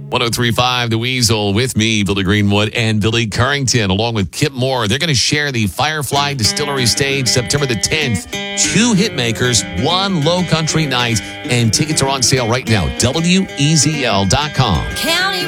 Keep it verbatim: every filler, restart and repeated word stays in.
ten thirty-five The Weasel with me, Billy Greenwood, and Billy Currington, along with Kip Moore. They're going to share the Firefly Distillery stage September the tenth. Two hit makers, one low country night, and tickets are on sale right now. W E Z L dot com. County